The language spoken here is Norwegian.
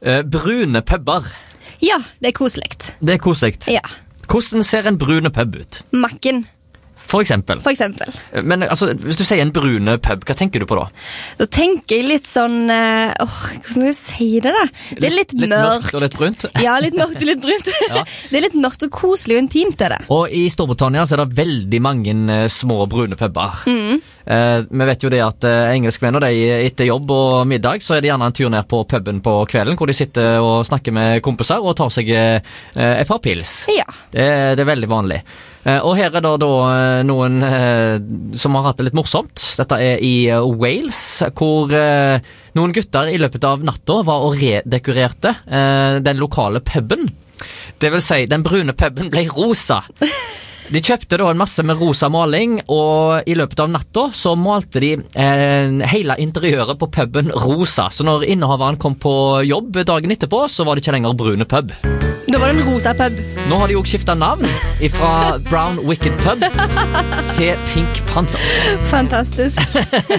Brune pubber. Ja, det koselig. Det koselig. Ja. Hvordan ser en brune pub ut? Macken, For eksempel. for eksempel. Men altså, hvis du sier en brune pub, hva tenker du på da? Da tenker jeg litt sånn hvordan skal jeg si det da? Det er litt mørkt. og litt brunt. Ja, litt mørkt og litt brunt. Ja. Det er litt mørkt og koselig og intimt er det. Og i Storbritannia så er det veldig mange små brune pubber. Vi vet jo det at engelskmenn og de etter jobb og middag, så er det gjerne en tur ned på puben på kvelden, hvor de sitter og snakker med kompiser og tar seg et par pils. Ja. Det er veldig vanlig. Og her er det da noen som har hatt det litt morsomt. Dette er i Wales, hvor noen gutter i løpet av natta var og redekorerte den lokale puben. Det vil si, den brune puben ble rosa. De kjøpte da en masse med rosa maling, og i løpet av natta så malte de hele interiøret på puben rosa. Så når innehaveren kom på jobb dagen etterpå, så var det ikke lenger brune pub. Da var det en rosa pub. Nå har de jo skiftet navn fra Brown Wicked Pub til Pink Panther. Fantastisk.